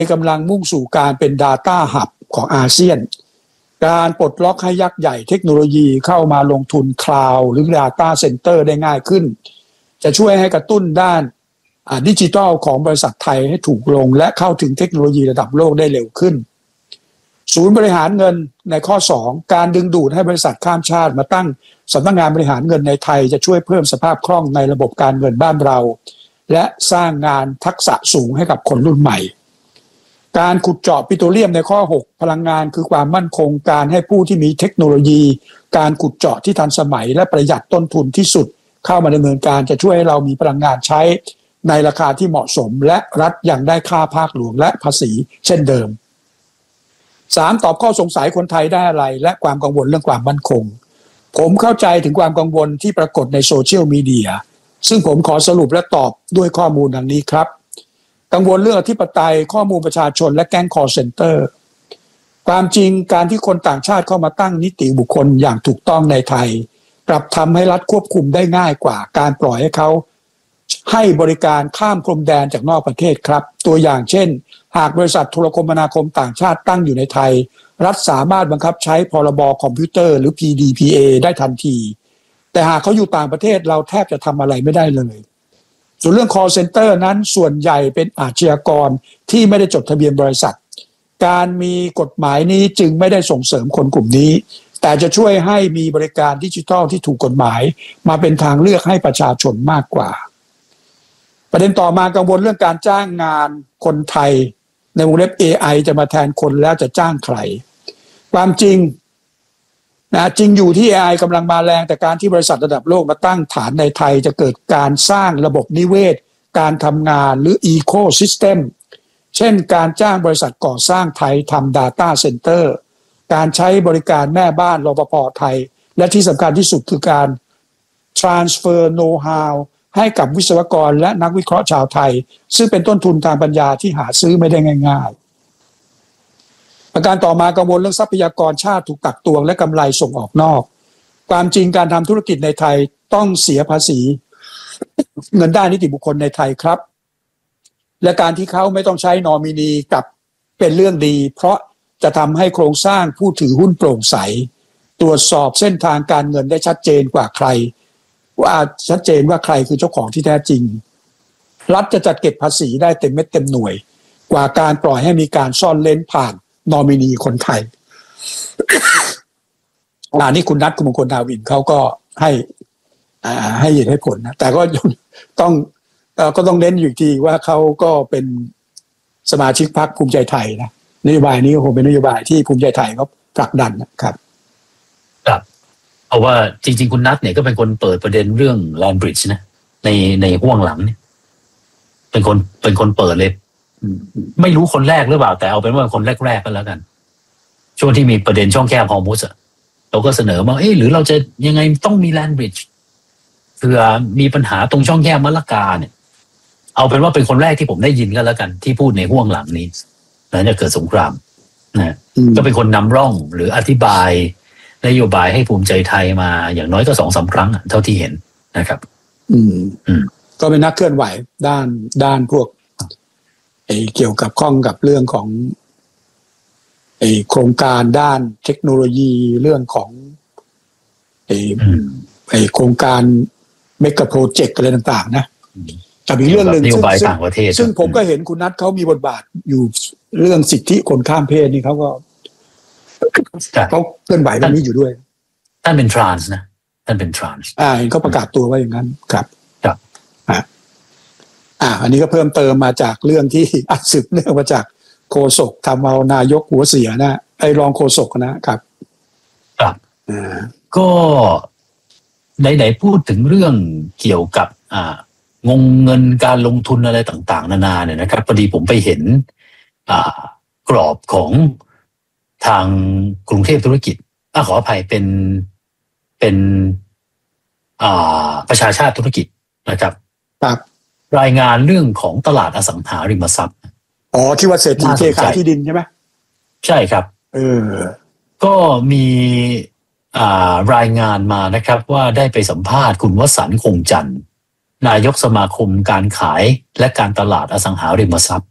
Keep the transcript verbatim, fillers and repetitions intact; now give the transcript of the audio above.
กำลังมุ่งสู่การเป็น Data Hub ของอาเซียนการปลดล็อกให้ยักษ์ใหญ่เทคโนโลยีเข้ามาลงทุนคลาวด์หรือ Data Center ได้ง่ายขึ้นจะช่วยให้กระตุ้นด้านดิจิทัลของบริษัทไทยให้ถูกลงและเข้าถึงเทคโนโลยีระดับโลกได้เร็วขึ้นศูนย์บริหารเงินในข้อสองการดึงดูดให้บริษัทข้ามชาติมาตั้งสำนักงานบริหารเงินในไทยจะช่วยเพิ่มสภาพคล่องในระบบการเงินบ้านเราและสร้างงานทักษะสูงให้กับคนรุ่นใหม่การขุดเจาะปิโตรเลียมในข้อหกพลังงานคือความมั่นคงการให้ผู้ที่มีเทคโนโลยีการขุดเจาะที่ทันสมัยและประหยัดต้นทุนที่สุดเข้ามาดำเนินการจะช่วยให้เรามีพลังงานใช้ในราคาที่เหมาะสมและรัฐยังได้ค่าภาคหลวงและภาษีเช่นเดิมสามตอบข้อสงสัยคนไทยได้อะไรและความกังวลเรื่องความมั่นคงผมเข้าใจถึงความกังวลที่ปรากฏในโซเชียลมีเดียซึ่งผมขอสรุปและตอบด้วยข้อมูลดังนี้ครับกังวลเรื่องอธิปไตยข้อมูลประชาชนและแก๊งคอลเซ็นเตอร์ความจริงการที่คนต่างชาติเข้ามาตั้งนิติบุคคลอย่างถูกต้องในไทยกลับทำให้รัฐควบคุมได้ง่ายกว่าการปล่อยให้เขาให้บริการข้ามพรมแดนจากนอกประเทศครับตัวอย่างเช่นหากบริษัทโทรคมนาคมต่างชาติตั้งอยู่ในไทยรัฐสามารถบังคับใช้พรบคอมพิวเตอร์หรือ พี ดี พี เอ ได้ทันทีแต่หากเขาอยู่ต่างประเทศเราแทบจะทำอะไรไม่ได้เลยส่วนเรื่อง call center นั้นส่วนใหญ่เป็นอาชญากรที่ไม่ได้จดทะเบียนบริษัทการมีกฎหมายนี้จึงไม่ได้ส่งเสริมคนกลุ่มนี้แต่จะช่วยให้มีบริการดิจิทัลที่ถูกกฎหมายมาเป็นทางเลือกให้ประชาชนมากกว่าประเด็นต่อมากังวลเรื่องการจ้างงานคนไทยในวงเล็บ เอ ไอ จะมาแทนคนแล้วจะจ้างใครความจริงนะจริงอยู่ที่ เอ ไอ กำลังมาแรงแต่การที่บริษัทระดับโลกมาตั้งฐานในไทยจะเกิดการสร้างระบบนิเวศการทำงานหรือ Ecosystem เช่นการจ้างบริษัทก่อสร้างไทยทำ Data Center การใช้บริการแม่บ้านรปภ.ไทยและที่สำคัญที่สุดคือการ Transfer Know-how ให้กับวิศวกรและนักวิเคราะห์ชาวไทยซึ่งเป็นต้นทุนทางปัญญาที่หาซื้อไม่ได้ง่ายๆประการต่อมากังวลเรื่องทรัพยากรชาติถูกตักตวงและกำไรส่งออกนอกความจริงการทำธุรกิจในไทยต้องเสียภาษีเงินได้นิติบุคคลในไทยครับและการที่เขาไม่ต้องใช้นอมินีกับเป็นเรื่องดีเพราะจะทำให้โครงสร้างผู้ถือหุ้นโปร่งใสตรวจสอบเส้นทางการเงินได้ชัดเจนกว่าใครว่าชัดเจนว่าใครคือเจ้าของที่แท้จริงรัฐจะจัดเก็บภาษีได้เต็มเม็ดเต็มหน่วยกว่าการปล่อยให้มีการซ่อนเล้นผ่านนอมินีคนไทย อ่านี่คุณนัทคุณมงคลดาวินเขาก็ให้อ่าให้เหตุให้ผลนะแต่ก็ต้องเอ่อก็ต้องเน้นอยู่ทีว่าเขาก็เป็นสมาชิกพรรคภูมิใจไทยนะนโยบายนี้คงเป็นนโยบายที่ภูมิใจไทยเขาผลักดันนะครับครับเพราะว่าจริงๆคุณนัทเนี่ยก็เป็นคนเปิดประเด็นเรื่อง Land Bridge นะในในห้วงหลังเนี่ยเป็นคนเป็นคนเปิดเลยไม่รู้คนแรกหรือเปล่าแต่เอาเป็นว่าคนแรกๆก็แล้วกันช่วงที่มีประเด็นช่องแคบฮอร์มุสอะเราก็เสนอมาเอ๊ะหรือเราจะยังไงต้องมี Land Bridge เผื่อมีปัญหาตรงช่องแคบมะละกาเนี่ยเอาเป็นว่าเป็นคนแรกที่ผมได้ยินก็แล้วกันที่พูดในห้วงหลังนี้หลังจากเกิดสงครามนะก็เป็นคนนำร่องหรืออธิบายนโยบายให้ภูมิใจไทยมาอย่างน้อยก็สองสามครั้งเท่าที่เห็นนะครับอืมอืมก็เป็นนักเคลื่อนไหวด้านด้านพวกไอ้เกี่ยวกับข้องกับเรื่องของไอ้โครงการด้านเทคโนโลยีเรื่องของไอ้ไอ้โครงการเมกะโปรเจกต์อะไรต่างๆนะแต่อีกเรื่องหนึ่งซึ่งซึ่งผมก็เห็นคุณนัทเขามีบทบาทอยู่เรื่องสิทธิคนข้ามเพศนี่เขาก็เขาเคลื่อนไหวเรื่องนี้อยู่ด้วยท่านเป็นทรานส์นะท่านเป็นทรานส์อ่าเห็นเขาประกาศตัวว่าอย่างนั้นครับครับอ่าอ่าอันนี้ก็เพิ่มเติมมาจากเรื่องที่อัดสืบเนื่องมาจากโฆษกทำเอานายกหัวเสียนะไอ้รองโฆษกนะครับครับอ่าก็ไหนๆพูดถึงเรื่องเกี่ยวกับอ่างงเงินการลงทุนอะไรต่างๆนานาเนี่ยนะครับพอดีผมไปเห็นอ่ากรอบของทางกรุงเทพธุรกิจอ่ะขออภัยเป็นเป็นอ่าประชาชาติธุรกิจนะครับครับรายงานเรื่องของตลาดอสังหาริมทรัพย์อ๋อที่ว่าเศรษฐีเทขายที่ดินใช่ไหมใช่ครับเออก็มีอ่ารายงานมานะครับว่าได้ไปสัมภาษณ์คุณวสันต์คงจันทร์นายกสมาคมการขายและการตลาดอสังหาริมทรัพย์